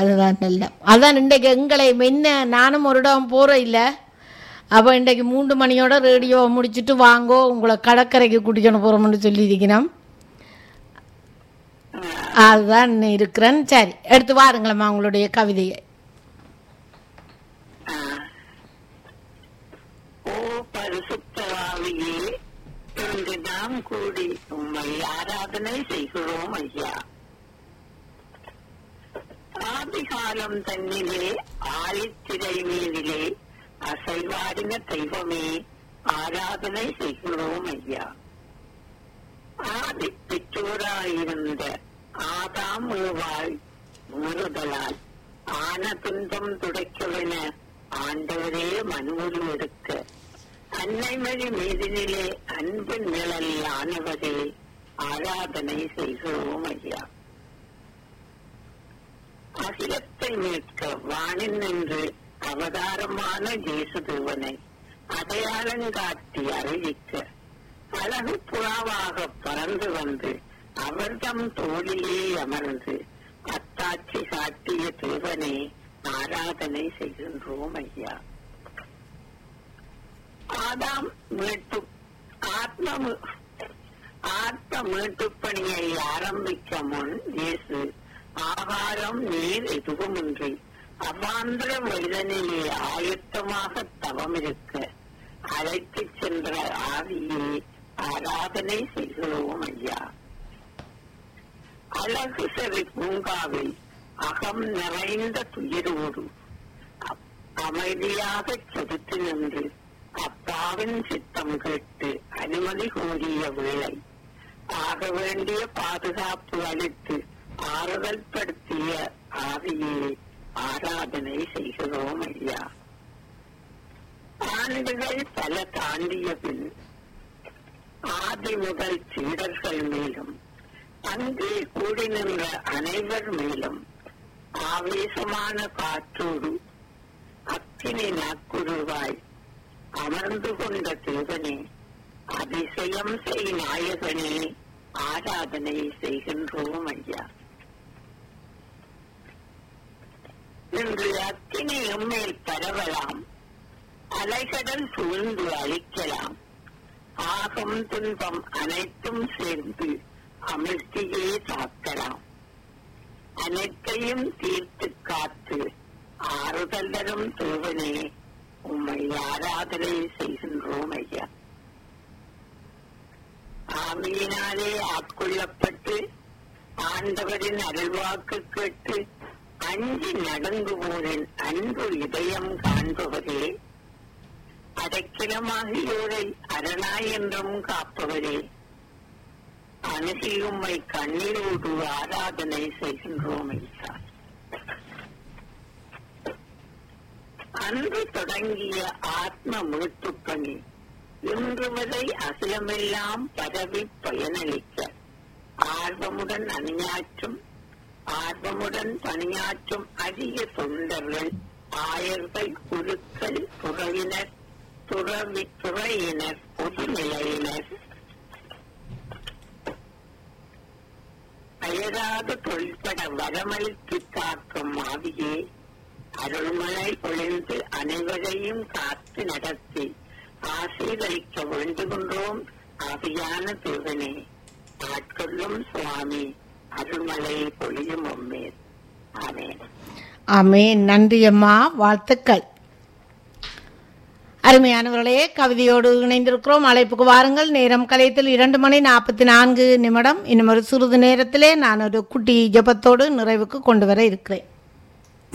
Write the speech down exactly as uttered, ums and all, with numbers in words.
அதுதான் நல்ல. அதான் இன்றைக்கு எங்களை மென்ன நானும் ஒரு இடம் போகிற இல்லை. அப்போ இன்றைக்கு மூன்று மணியோட ரேடியோவை முடிச்சுட்டு வாங்கோ உங்களை கடற்கரைக்கு கூட்டிக்கொண்டு போகிறோம்னு சொல்லியிருக்கிறோம். அதுதான் இருக்கிறேன். சரி, எடுத்து வாருங்களம்மா உங்களுடைய கவிதையை. ஓ பரிசுத்தவாவியே, இன்று நாம் கூடி உம்மை ஆராதனை செய்கிறோம் ஐயா. ஆதிகாலம் தன்னிலே ஆழித்திரை மீதிலே அசைவாடின தெய்வமே ஆராதனை செய்கிறோம் ஐயா. ஆதி பெற்றோராயிருந்த ஆதாம் ஏவாள் மீறுதலால் ஆன துன்பம் துடைக்கவென ஆண்டவரே மனுவுரு எடுக்க அன்னைமொழி மீதினிலே அன்பு நிழல் ஆனவரே ஆராதனை செய்கிறோம் ஐயா. அகிலத்தை மீட்க வானில் நின்று அவதாரமான தேசதேவனை அடையாளங்காட்டி அறிவிக்க அழகு புறாவாக பறந்து வந்து அவர்தம் தோளிலே அமர்ந்து அத்தாட்சி காட்டிய தேவனை ஆராதனை செய்கின்றோம் ஐயா. ஆதாம் மீட்டு ஆத்ம ஆத்ம மீட்டுப் பணியை ஆரம்பிக்க முன் இயேசு ஆகாரம் நீர் எதுவுமின்றி அவாந்திர வயதனிலே ஆயத்தமாக தவம் இருக்க அழைத்து சென்ற ஆவியை ஆராதனை செய்கிறோம் ஐயா. அழகு சரி பூங்காவில் அகம் நிறைந்த துயரோடு அமைதியாக செலுத்தி நின்று அப்பாவின் சித்தம் கேட்டு அனுமதி கோரிய வேளை ஆக வேண்டிய பாதுகாப்பு அளித்து ஆறுதல் படுத்திய ஆவியை ஆராதனை செய்கிறோம் ஐயா. ஆண்டுகள் பல தாண்டிய பின் ஆதி முதல் சீடர்கள் மேலும் அங்கே கூடி நின்ற அனைவர் மேலும் ஆவேசமான காற்றோடு அக்கினி நாக்குருவாய் அமர்ந்து கொண்ட தேவனே அதிசயம் செய் நாயகனே ஆராதனை செய்கின்றோம் ஐயா. இன்று அக்கினி எம்மேல் பரவலாம், அலைகடல் சூழ்ந்து அழிக்கலாம், ஆகம் துன்பம் அனைத்தும் சேர்ந்து அமிழ்த்தியே தாக்கலாம். அனைத்தையும் தீர்த்து காத்து ஆறுதல் தரும் தேவனே உம்மை ஆராதனை செய்கின்றோம் ஐயா. ஆவியினாலே ஆட்கொள்ளப்பட்டு ஆண்டவரின் அருள்வாக்கு கேட்டு அஞ்சி நடங்குவோரின் அன்பு இதயம் காண்பவரே, அடைக்கலமாகியோரை அரணாய் என்றும் காப்பவரே, அணுகி உம்மை கண்ணீரோடு ஆராதனை செய்கின்றோம் ஐயா. அன்று தொடங்கிய ஆத்ம மீட்புப் பணி இன்று வரை அகிலமெல்லாம் பரவி பயனளிக்க ஆர்வமுடன் அணியாற்றும் ஆர்வமுடன் பணியாற்றும் அரிய தொண்டர்கள், ஆயர்கள், குருக்கள், துறையினர், துறவி துறையினர், பொதுநிலையினர், அயராத தொழிற்பட வரமளித்து காக்கும் ஆவியே, அருள்மழை பொழிந்து அனைவரையும் காத்து நடத்தி ஆசீர்வதிக்க வேண்டுகின்றோம் ஆவியான தேவனே. ஆட்கொள்ளும் சுவாமி அருள்மலை பொழியும் உம்மேல். ஆமென். ஆமென். நன்றி அம்மா, வாழ்த்துக்கள். அருமையானவர்களே, கவிதையோடு இணைந்திருக்கிறோம். அழைப்புக்கு வாருங்கள். நேரம் கலையத்தில் இரண்டு மணி நாற்பத்தி நான்கு நிமிடம். இன்னும் ஒரு சிறிது நேரத்திலே நான் ஒரு குட்டி ஜெபத்தோடு நிறைவுக்கு கொண்டு வர இருக்கிறேன்.